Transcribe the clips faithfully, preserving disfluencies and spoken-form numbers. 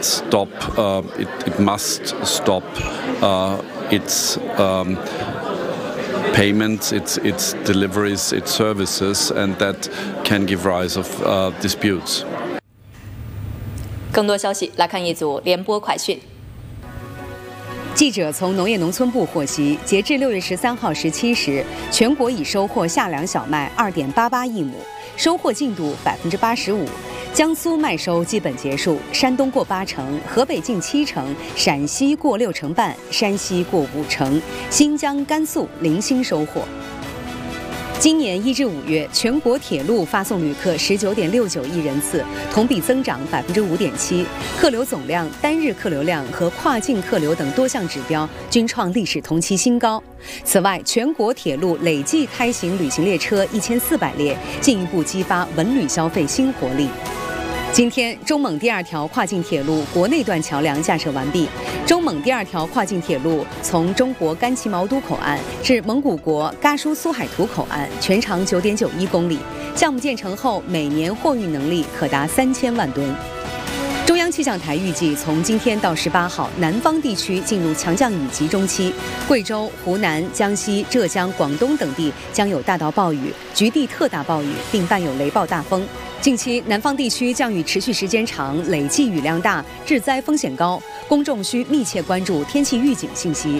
stop. Uh, it, it must stop uh, its. Um, payments, its its deliveries, its services, and that can give rise of uh, disputes. 更多消息来看一组联播快讯。 记者从农业农村部获悉，截至六月十三号十七时，全国已收获夏粮小麦二点八八亿亩，收获进度百分之八十五。江苏麦收基本结束，山东过八成，河北近七成，陕西过六成半，山西过五成，新疆、甘肃零星收获。今年一至五月，全国铁路发送旅客十九点六九亿人次，同比增长百分之五点七，客流总量、单日客流量和跨境客流等多项指标均创历史同期新高。此外，全国铁路累计开行旅行列车一千四百列，进一步激发文旅消费新活力。今天，中蒙第二条跨境铁路国内段桥梁架设完毕。中蒙第二条跨境铁路从中国甘旗毛都口岸至蒙古国嘎舒苏海图口岸，全长九点九一公里。项目建成后，每年货运能力可达三千万吨。中央气象台预计，从今天到十八号，南方地区进入强降雨集中期，贵州、湖南、江西、浙江、广东等地将有大到暴雨，局地特大暴雨，并伴有雷暴大风。近期南方地区降雨持续时间长，累计雨量大，致灾风险高，公众需密切关注天气预警信息。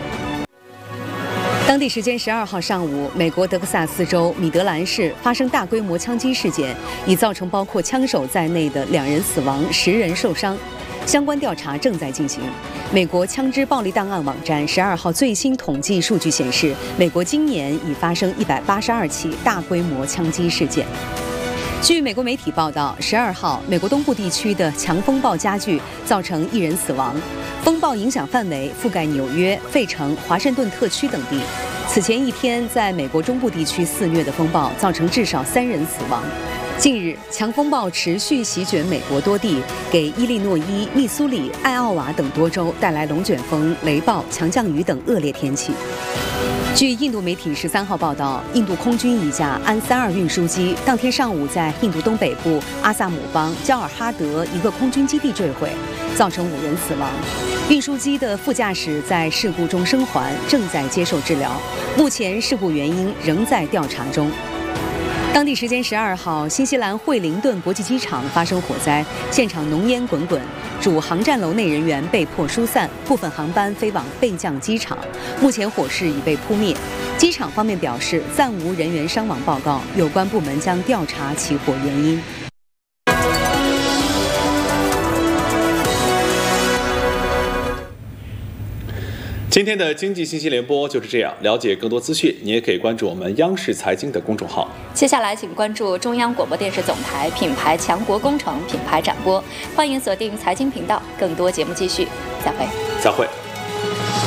当地时间十二号上午，美国德克萨斯州米德兰市发生大规模枪击事件，已造成包括枪手在内的两人死亡，十人受伤。相关调查正在进行。美国枪支暴力档案网站十二号最新统计数据显示，美国今年已发生一百八十二起大规模枪击事件。据美国媒体报道，十二号，美国东部地区的强风暴加剧，造成一人死亡。风暴影响范围覆盖纽约、费城、华盛顿特区等地。此前一天，在美国中部地区肆虐的风暴造成至少三人死亡。近日，强风暴持续席卷美国多地，给伊利诺伊、密苏里、艾奥瓦等多州带来龙卷风、雷暴、强降雨等恶劣天气。据印度媒体十三号报道，印度空军一架安三二运输机当天上午在印度东北部阿萨姆邦焦尔哈德一个空军基地坠毁，造成五人死亡。运输机的副驾驶在事故中生还，正在接受治疗。目前事故原因仍在调查中。当地时间十二号，新西兰惠灵顿国际机场发生火灾，现场浓烟滚滚，主航站楼内人员被迫疏散，部分航班飞往备降机场。目前火势已被扑灭。机场方面表示，暂无人员伤亡报告，有关部门将调查起火原因。 今天的经济信息联播就是这样。了解更多资讯，你也可以关注我们央视财经的公众号。 接下来，请关注中央广播电视总台品牌强国工程品牌展播。欢迎锁定财经频道，更多节目继续。再会。 再会。